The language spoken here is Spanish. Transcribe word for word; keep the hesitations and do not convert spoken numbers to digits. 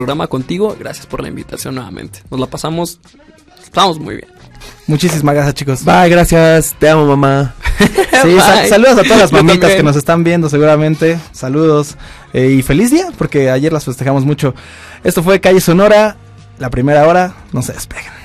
programa contigo. Gracias por la invitación nuevamente. Nos la pasamos, estamos muy bien. Muchísimas gracias, chicos. Bye, gracias. Te amo, mamá. Sí, sal- saludos a todas las Yo mamitas también. que nos están viendo seguramente. Saludos eh, y feliz día porque ayer las festejamos mucho. Esto fue Calle Sonora, la primera hora. No se despeguen.